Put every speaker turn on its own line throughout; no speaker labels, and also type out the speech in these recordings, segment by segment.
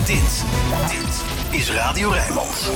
Dit is Radio Rijnmond.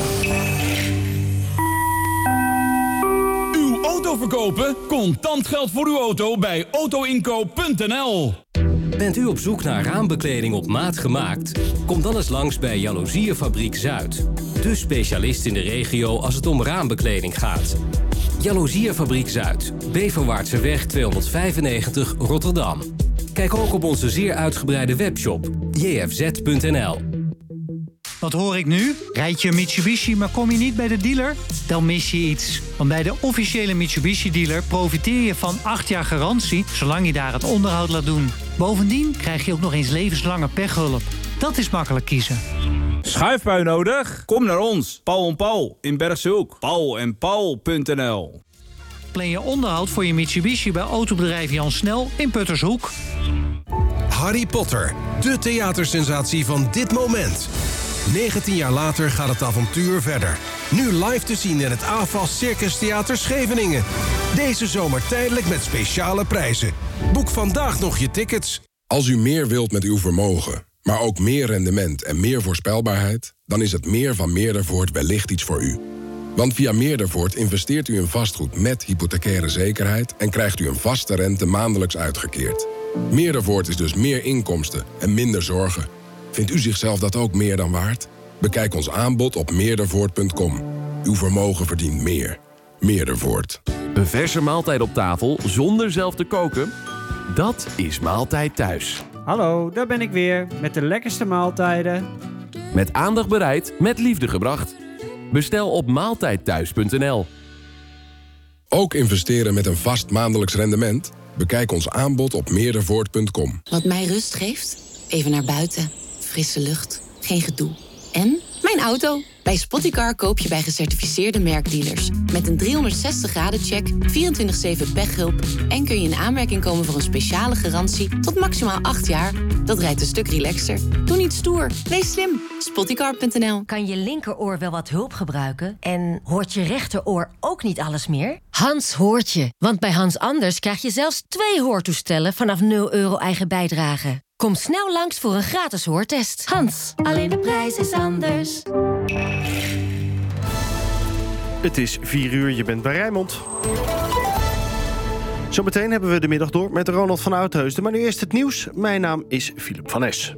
Uw auto verkopen? Contant geld voor uw auto bij autoinkoop.nl.
Bent u op zoek naar raambekleding op maat gemaakt? Kom dan eens langs bij Jaloezierenfabriek Zuid. De specialist in de regio als het om raambekleding gaat. Jaloezierenfabriek Zuid, Beverwaartseweg 295 Rotterdam. Kijk ook op onze zeer uitgebreide webshop jfz.nl.
Wat hoor ik nu? Rijd je een Mitsubishi, maar kom je niet bij de dealer? Dan mis je iets. Want bij de officiële Mitsubishi-dealer profiteer je van 8 jaar garantie, zolang je daar het onderhoud laat doen. Bovendien krijg je ook nog eens levenslange pechhulp. Dat is makkelijk kiezen.
Schuifpui nodig? Kom naar ons, Paul & Paul in Bergshoek. paulenpaul.nl.
Plan je onderhoud voor je Mitsubishi bij autobedrijf Jan Snel in Puttershoek.
Harry Potter, de theatersensatie van dit moment. 19 jaar later gaat het avontuur verder. Nu live te zien in het AFAS Circus Theater Scheveningen. Deze zomer tijdelijk met speciale prijzen. Boek vandaag nog je tickets.
Als u meer wilt met uw vermogen, maar ook meer rendement en meer voorspelbaarheid, dan is het meer van Meerdervoort wellicht iets voor u. Want via Meerdervoort investeert u in vastgoed met hypothecaire zekerheid en krijgt u een vaste rente maandelijks uitgekeerd. Meerdervoort is dus meer inkomsten en minder zorgen. Vindt u zichzelf dat ook meer dan waard? Bekijk ons aanbod op meerdervoort.com. Uw vermogen verdient meer. Meerdervoort.
Een verse maaltijd op tafel zonder zelf te koken? Dat is Maaltijd Thuis.
Hallo, daar ben ik weer met de lekkerste maaltijden.
Met aandacht bereid, met liefde gebracht. Bestel op maaltijdthuis.nl.
Ook investeren met een vast maandelijks rendement? Bekijk ons aanbod op meerdervoort.com.
Wat mij rust geeft? Even naar buiten. Frisse lucht. Geen gedoe. En mijn auto. Bij Spottycar koop je bij gecertificeerde merkdealers. Met een 360-graden-check, 24/7 pechhulp... en kun je in aanmerking komen voor een speciale garantie tot maximaal 8 jaar. Dat rijdt een stuk relaxter. Doe niet stoer. Wees slim. Spottycar.nl.
Kan je linkeroor wel wat hulp gebruiken? En hoort je rechteroor ook niet alles meer? Hans hoort je. Want bij Hans Anders krijg je zelfs 2 hoortoestellen vanaf €0 eigen bijdrage. Kom snel langs voor een gratis hoortest. Hans, alleen de prijs is anders.
Het is 4 uur, je bent bij Rijnmond. Zometeen hebben we de middag door met Ronald van Oudheusden. Maar nu eerst het nieuws. Mijn naam is Philip van Es.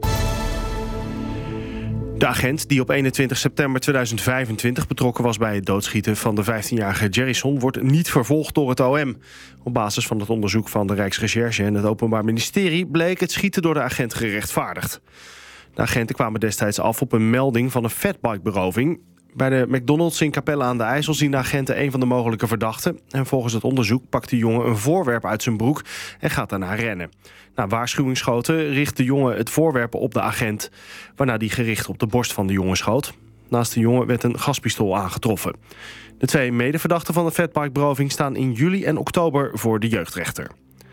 De agent die op 21 september 2025 betrokken was bij het doodschieten van de 15-jarige Jerryson wordt niet vervolgd door het OM. Op basis van het onderzoek van de Rijksrecherche en het Openbaar Ministerie bleek het schieten door de agent gerechtvaardigd. De agenten kwamen destijds af op een melding van een fatbike-beroving. Bij de McDonald's in Capelle aan de IJssel zien de agenten een van de mogelijke verdachten. En volgens het onderzoek pakt de jongen een voorwerp uit zijn broek en gaat daarna rennen. Na waarschuwingsschoten richt de jongen het voorwerp op de agent, waarna die gericht op de borst van de jongen schoot. Naast de jongen werd een gaspistool aangetroffen. De 2 medeverdachten van de fatbike-beroving staan in juli en oktober voor de jeugdrechter.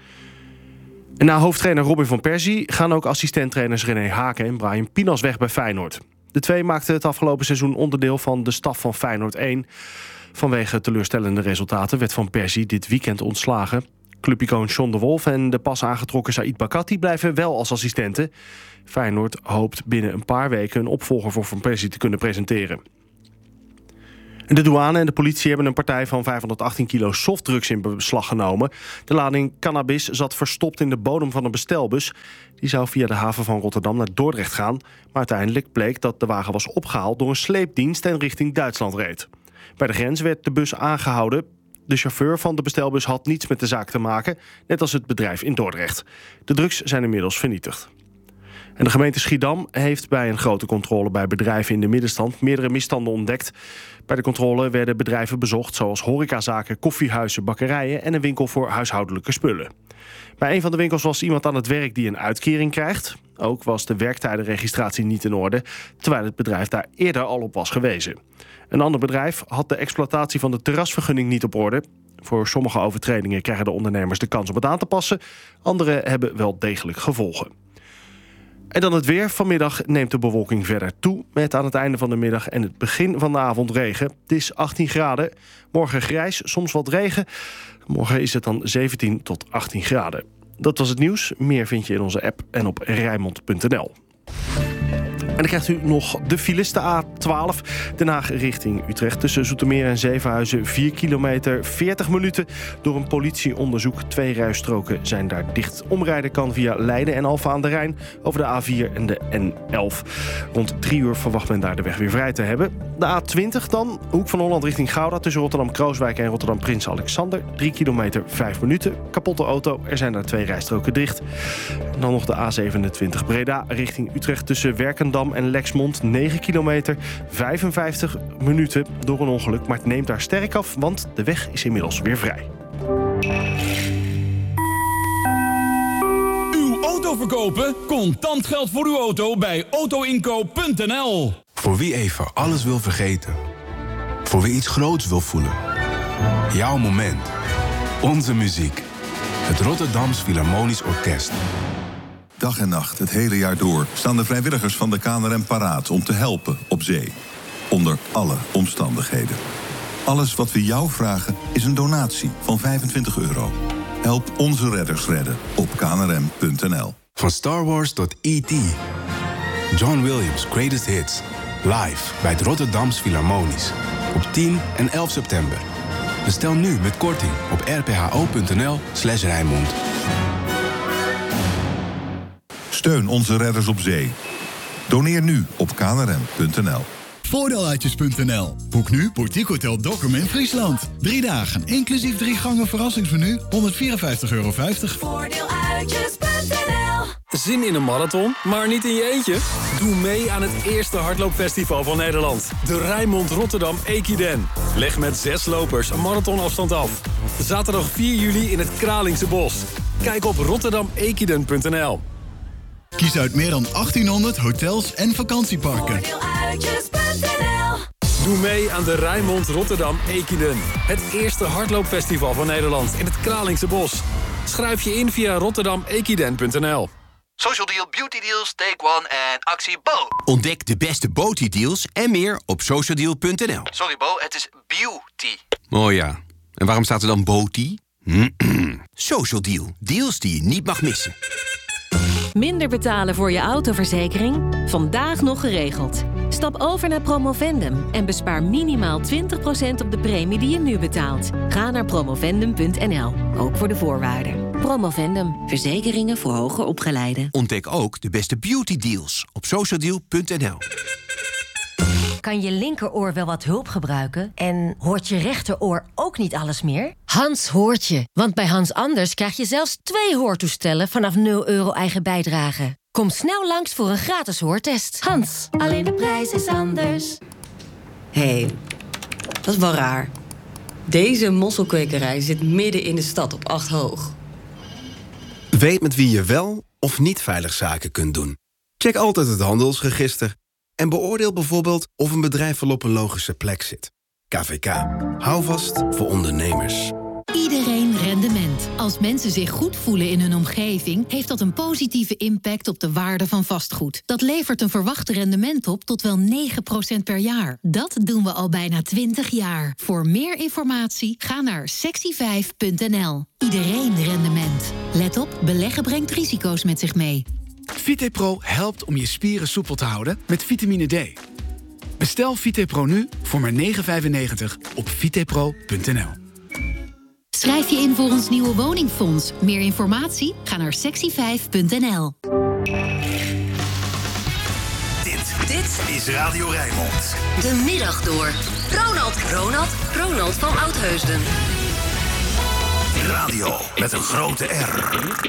En na hoofdtrainer Robin van Persie gaan ook assistenttrainers René Haken en Brian Pinas weg bij Feyenoord. De 2 maakten het afgelopen seizoen onderdeel van de staf van Feyenoord 1. Vanwege teleurstellende resultaten werd Van Persie dit weekend ontslagen. Clubicoon John de Wolf en de pas aangetrokken Saïd Bakati blijven wel als assistenten. Feyenoord hoopt binnen een paar weken een opvolger voor Van Persie te kunnen presenteren. De douane en de politie hebben een partij van 518 kilo softdrugs in beslag genomen. De lading cannabis zat verstopt in de bodem van een bestelbus. Die zou via de haven van Rotterdam naar Dordrecht gaan. Maar uiteindelijk bleek dat de wagen was opgehaald door een sleepdienst en richting Duitsland reed. Bij de grens werd de bus aangehouden. De chauffeur van de bestelbus had niets met de zaak te maken, net als het bedrijf in Dordrecht. De drugs zijn inmiddels vernietigd. En de gemeente Schiedam heeft bij een grote controle bij bedrijven in de middenstand meerdere misstanden ontdekt. Bij de controle werden bedrijven bezocht zoals horecazaken, koffiehuizen, bakkerijen en een winkel voor huishoudelijke spullen. Bij een van de winkels was iemand aan het werk die een uitkering krijgt. Ook was de werktijdenregistratie niet in orde, terwijl het bedrijf daar eerder al op was gewezen. Een ander bedrijf had de exploitatie van de terrasvergunning niet op orde. Voor sommige overtredingen krijgen de ondernemers de kans om het aan te passen. Andere hebben wel degelijk gevolgen. En dan het weer. Vanmiddag neemt de bewolking verder toe, met aan het einde van de middag en het begin van de avond regen. Het is 18 graden. Morgen grijs, soms wat regen. Morgen is het dan 17 tot 18 graden. Dat was het nieuws. Meer vind je in onze app en op Rijnmond.nl. dan krijgt u nog de files, de A12. Den Haag richting Utrecht. Tussen Zoetermeer en Zevenhuizen 4 kilometer, 40 minuten. Door een politieonderzoek. 2 rijstroken zijn daar dicht. Omrijden kan via Leiden en Alphen aan de Rijn over de A4 en de N11. Rond 3 uur verwacht men daar de weg weer vrij te hebben. De A20 dan, Hoek van Holland richting Gouda. Tussen Rotterdam-Krooswijk en Rotterdam-Prins Alexander. 3 kilometer, 5 minuten. Kapotte auto, er zijn daar 2 rijstroken dicht. En dan nog de A27 Breda richting Utrecht. Tussen Werkendam en Lexmond. 9 kilometer, 55 minuten door een ongeluk. Maar het neemt daar sterk af, want de weg is inmiddels weer vrij.
Uw auto verkopen? Contant geld voor uw auto bij autoinkoop.nl.
Voor wie even alles wil vergeten. Voor wie iets groots wil voelen. Jouw moment. Onze muziek. Het Rotterdams Philharmonisch Orkest.
Dag en nacht, het hele jaar door, staan de vrijwilligers van de KNRM paraat om te helpen op zee. Onder alle omstandigheden. Alles wat we jou vragen is een donatie van €25. Help onze redders redden op knrm.nl.
Van Star Wars tot E.T. John Williams' Greatest Hits. Live bij het Rotterdams Philharmonisch. Op 10 en 11 september. Bestel nu met korting op rpho.nl/Rijnmond.
Steun onze redders op zee. Doneer nu op knrm.nl.
Voordeeluitjes.nl. Boek nu Boutique Hotel Dokkum in Friesland. 3 dagen, inclusief 3 gangen verrassingsmenu, €154,50.
Voordeeluitjes.nl. Zin in een marathon, maar niet in je eentje? Doe mee aan het eerste hardloopfestival van Nederland. De Rijnmond Rotterdam Equiden. Leg met 6 lopers een marathonafstand af. Zaterdag 4 juli in het Kralingse Bos. Kijk op rotterdamequiden.nl.
Kies uit meer dan 1800 hotels en vakantieparken.
Doe mee aan de Rijnmond Rotterdam Equiden. Het eerste hardloopfestival van Nederland in het Kralingse Bos. Schrijf je in via rotterdamequiden.nl.
Social Deal, Beauty Deals, Take One en actie Bo.
Ontdek de beste Beauty Deals en meer op socialdeal.nl.
Sorry Bo, het is beauty.
Oh ja, en waarom staat er dan Beauty? Social Deal, deals die je niet mag missen.
Minder betalen voor je autoverzekering? Vandaag nog geregeld. Stap over naar Promovendum en bespaar minimaal 20% op de premie die je nu betaalt. Ga naar promovendum.nl, ook voor de voorwaarden. Promovendum, verzekeringen voor hoger opgeleiden.
Ontdek ook de beste beauty deals op socialdeal.nl.
Kan je linkeroor wel wat hulp gebruiken? En hoort je rechteroor ook niet alles meer? Hans hoort je, want bij Hans Anders krijg je zelfs 2 hoortoestellen vanaf €0 eigen bijdrage. Kom snel langs voor een gratis hoortest. Hans, alleen de prijs is anders.
Hé, dat is wel raar. Deze mosselkwekerij zit midden in de stad op 8 hoog.
Weet met wie je wel of niet veilig zaken kunt doen. Check altijd het handelsregister. En beoordeel bijvoorbeeld of een bedrijf wel op een logische plek zit. KVK. Hou vast voor ondernemers.
Iedereen rendement. Als mensen zich goed voelen in hun omgeving, heeft dat een positieve impact op de waarde van vastgoed. Dat levert een verwachte rendement op tot wel 9% per jaar. Dat doen we al bijna 20 jaar. Voor meer informatie ga naar sexy5.nl. Iedereen rendement. Let op, beleggen brengt risico's met zich mee.
VitePro helpt om je spieren soepel te houden met vitamine D. Bestel VitePro nu voor maar €9,95 op vitepro.nl.
Schrijf je in voor ons nieuwe woningfonds. Meer informatie? Ga naar sexy5.nl.
Dit is Radio Rijnmond.
De middag door. Ronald van Oudheusden.
Radio met een grote R.